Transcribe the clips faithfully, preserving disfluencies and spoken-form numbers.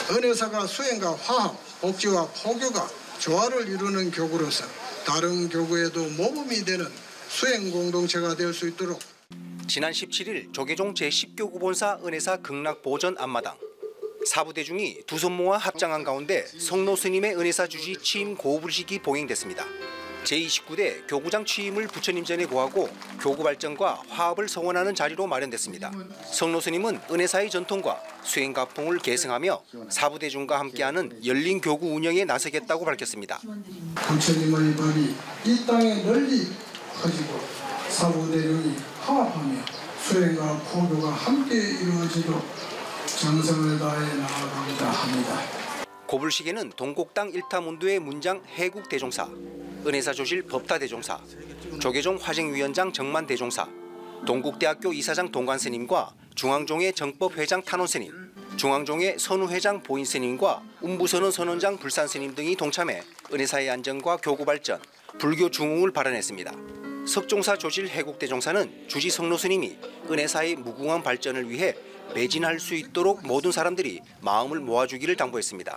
은혜사가 수행과 화합, 복지와 포교가 조화를 이루는 교구로서 다른 교구에도 모범이 되는 수행 공동체가 될 수 있도록. 지난 십칠 일 조계종 제십 교구 본사 은혜사 극락보전 앞마당. 사부대중이 두 손 모아 합장한 가운데 성노 스님의 은혜사 주지 취임 고불식이 봉행됐습니다. 제이십구 대 교구장 취임을 부처님 전에 고하고 교구 발전과 화합을 성원하는 자리로 마련됐습니다. 성노 스님은 은혜사의 전통과 수행가풍을 계승하며 사부대중과 함께하는 열린 교구 운영에 나서겠다고 밝혔습니다. 부처님의 법이 이 땅에 널리 퍼지고 사부대중이 화합하며 수행과 포교가 함께 이루어지도록 정성을 다해 나아가고자 합니다. 고불식에는 동곡당 일타문도의 문장 해국대종사, 은혜사조실 법타대종사, 조계종 화쟁위원장 정만대종사, 동국대학교 이사장 동관스님과 중앙종의 정법회장 탄원스님, 중앙종의 선우회장 보인스님과 운부선원 선원장 불산스님 등이 동참해 은혜사의 안정과 교구 발전, 불교 중흥을 발언했습니다. 석종사 조실 해국대종사는 주지 성노스님이 은혜사의 무궁한 발전을 위해 매진할 수 있도록 모든 사람들이 마음을 모아주기를 당부했습니다.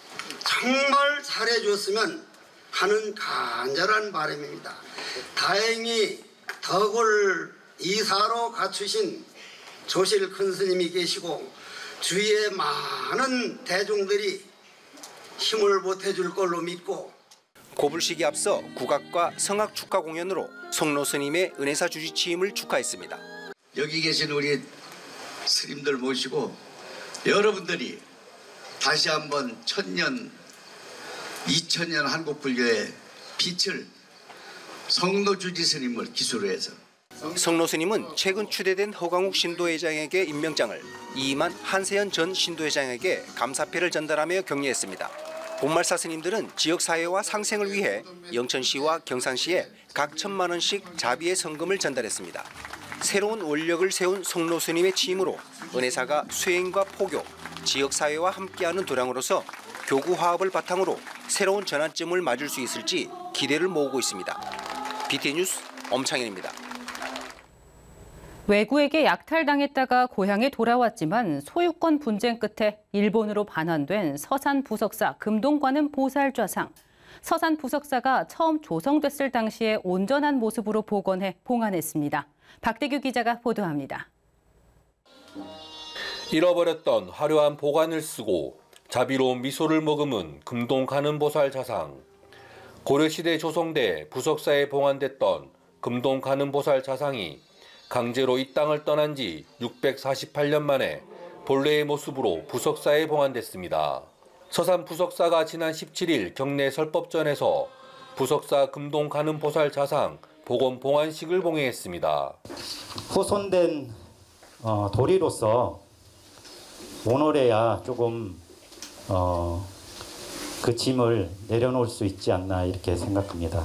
정말 잘해줬으면 하는 간절한 바람입니다. 다행히 덕을 이사로 갖추신 조실 큰 스님이 계시고 주위에 많은 대중들이 힘을 보태줄 걸로 믿고. 고불식에 앞서 국악과 성악 축하 공연으로 성노 스님의 은혜사 주지 취임을 축하했습니다. 여기 계신 우리 스님들 모시고 여러분들이 다시 한번 천년, 이천년 한국 불교의 빛을 성노 주지 스님을 기수로 해서. 성노 스님은 최근 추대된 허광욱 신도회장에게 임명장을, 이만 한세현 전 신도회장에게 감사패를 전달하며 격려했습니다. 본말사 스님들은 지역사회와 상생을 위해 영천시와 경산시에 각 천만 원씩 자비의 성금을 전달했습니다. 새로운 원력을 세운 성노 스님의 취임으로 은혜사가 수행과 포교, 지역사회와 함께하는 도량으로서 교구 화합을 바탕으로 새로운 전환점을 맞을 수 있을지 기대를 모으고 있습니다. 비티엔 뉴스 엄창현입니다. 외구에게 약탈당했다가 고향에 돌아왔지만 소유권 분쟁 끝에 일본으로 반환된 서산 부석사 금동관음 보살좌상. 서산 부석사가 처음 조성됐을 당시의 온전한 모습으로 복원해 봉안했습니다. 박대규 기자가 보도합니다. 잃어버렸던 화려한 보관을 쓰고 자비로운 미소를 머금은 금동관음보살좌상. 고려시대 조성돼 부석사에 봉안됐던 금동관음보살좌상이 강제로 이 땅을 떠난 지 육백사십팔 년 만에 본래의 모습으로 부석사에 봉안됐습니다. 서산 부석사가 지난 십칠 일 경내 설법전에서 부석사 금동관음보살좌상 복원 봉안식을 봉행했습니다. 후손된 어, 도리로서 오늘에야 조금 어, 그 짐을 내려놓을 수 있지 않나 이렇게 생각합니다.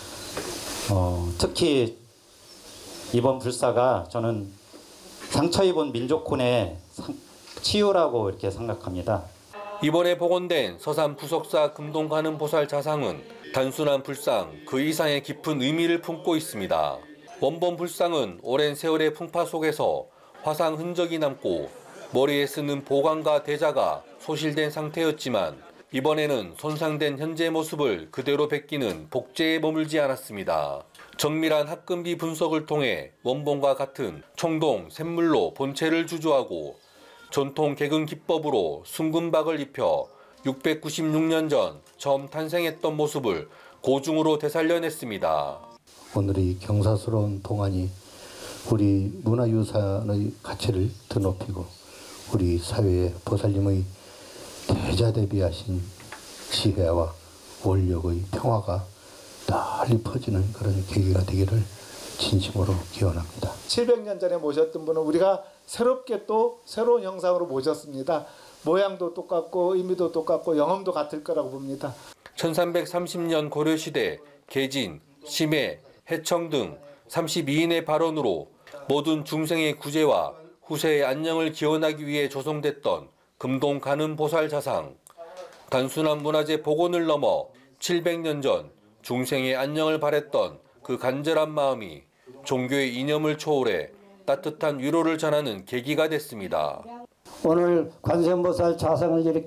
어, 특히 이번 불사가 저는 상처 입은 민족혼의 치유라고 이렇게 생각합니다. 이번에 복원된 서산 부석사 금동관음보살좌상은 단순한 불상 그 이상의 깊은 의미를 품고 있습니다. 원본 불상은 오랜 세월의 풍파 속에서 화상 흔적이 남고 머리에 쓰는 보관과 대자가 소실된 상태였지만 이번에는 손상된 현재 모습을 그대로 베끼는 복제에 머물지 않았습니다. 정밀한 합금비 분석을 통해 원본과 같은 청동, 샘물로 본체를 주조하고 전통 개근 기법으로 순금박을 입혀 육백구십육 년 전 처음 탄생했던 모습을 고중으로 되살려냈습니다. 오늘의 경사스러운 봉안이 우리 문화유산의 가치를 더 높이고 우리 사회의 보살님의 대자대비하신 지혜와 원력의 평화가 널리 퍼지는 그런 계기가 되기를 진심으로 기원합니다. 칠백 년 전에 모셨던 분은 우리가 새롭게 또 새로운 형상으로 모셨습니다. 모양도 똑같고 의미도 똑같고 영험도 같을 거라고 봅니다. 천삼백삼십 년 고려시대 계진, 심해, 해청 등 삼십이 인의 발언으로 모든 중생의 구제와 후세의 안녕을 기원하기 위해 조성됐던 금동관음보살좌상. 단순한 문화재 복원을 넘어 칠백 년 전 중생의 안녕을 바랬던 그 간절한 마음이 종교의 이념을 초월해 따뜻한 위로를 전하는 계기가 됐습니다. 오늘 관세음보살 좌상을 이렇게